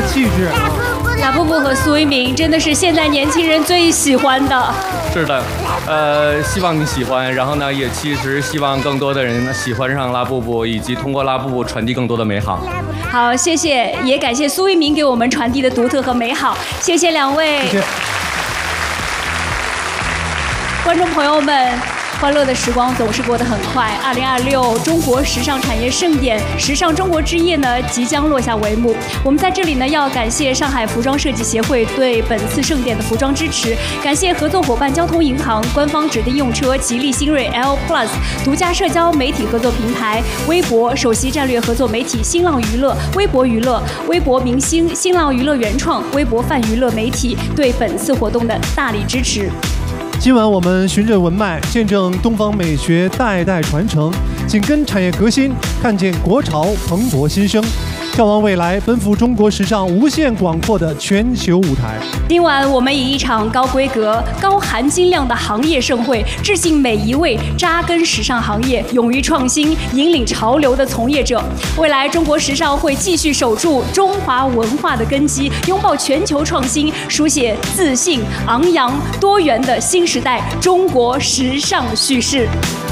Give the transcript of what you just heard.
气质。 拉布布和苏一鸣真的是现在年轻人最喜欢的。 是的，希望你喜欢，然后呢，也其实希望更多的人喜欢上拉布布，以及通过拉布布传递更多的美好。 好，谢谢，也感谢苏一鸣给我们传递的独特和美好，谢谢两位。 谢谢。 观众朋友们，欢乐的时光总是过得很快。2026中国时尚产业盛典“时尚中国之夜”呢即将落下帷幕。我们在这里呢要感谢上海服装设计协会对本次盛典的服装支持，感谢合作伙伴交通银行、官方指定用车吉利新锐 L Plus、独家社交媒体合作平台微博、首席战略合作媒体新浪娱乐、微博娱乐、微博明星、新浪娱乐原创、微博泛娱乐媒体对本次活动的大力支持。 今晚我们循着文脉，见证东方美学代代传承，紧跟产业革新，看见国潮蓬勃新生，眺望未来，奔赴中国时尚无限广阔的全球舞台。 今晚我们以一场高规格、高含金量的行业盛会，致敬每一位扎根时尚行业、勇于创新、引领潮流的从业者。未来中国时尚会继续守住中华文化的根基，拥抱全球创新，书写自信、昂扬、多元的新时代中国时尚叙事。